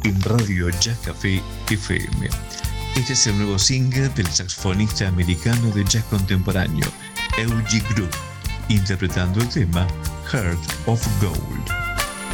en Radio Jazz Café FM. Este es el nuevo single del saxofonista americano de jazz contemporáneo, Eugene Group, interpretando el tema Heart of Gold.